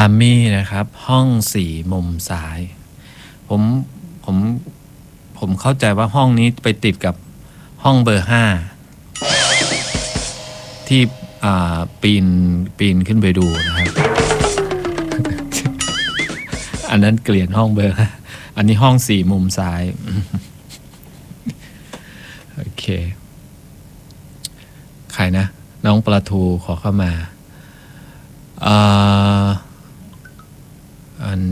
ามี่นะครับห้องสี่มุมซ้าย ผมผมผมเข้าใจว่าห้องนี้ไปติดกับห้องเบอร์ห้าที่ปีนขึ้นไปดูนะครับ อันนั้นเกลียดห้องเบอร์อันนี้ห้องสี่มุมซ้าย โอเคใครนะน้องปลาทูขอเข้ามาอัน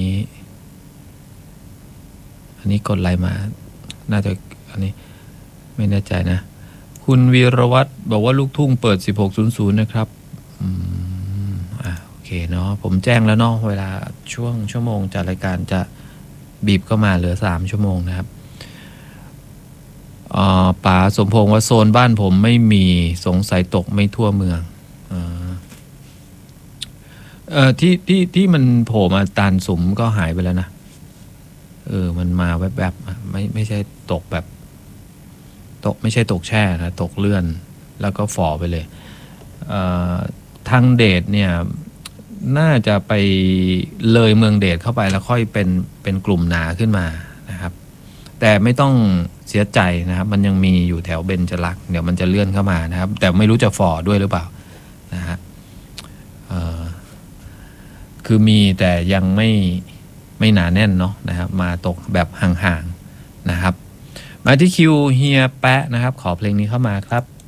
นี้กดไลน์มาน่าจะอันนี้ไม่แน่ใจนะคุณวีรวัตรบอกว่าลูกทุ่งเปิด 16:00 นะครับโอเคเนาะผมแจ้งแล้วเนาะเวลาช่วงชั่วโมงจัดรายการจะบีบเข้ามาเหลือ3ชั่วโมงนะครับป๋าสมพงษ์ว่าโซนบ้านผมไม่มีสงสัยตกไม่ทั่วเมืองที่มันโผล่มาตานสุมก็หายไปแล้วนะมันมาแบบไม่ใช่ตกแบบตกไม่ใช่ตกแช่นะตกเลื่อนแล้วก็ฝ่อไปเลยทางเดชเนี่ยน่าจะไปเลยเมืองเดชเข้าไปแล้วค่อยเป็นกลุ่มหนาขึ้นมานะครับแต่ไม่ต้องเสียใจนะครับมันยังมีอยู่แถวเบญจลักษณ์เดี๋ยวมันจะเลื่อนเข้ามานะครับแต่ไม่รู้จะฝ่อด้วยหรือเปล่านะฮะคือมีแต่ยังไม่หนาแน่นเนาะนะครับมาตกแบบห่างๆนะครับมาที่คิวเฮียแปะนะครับขอเพลงนี้เข้ามาครับ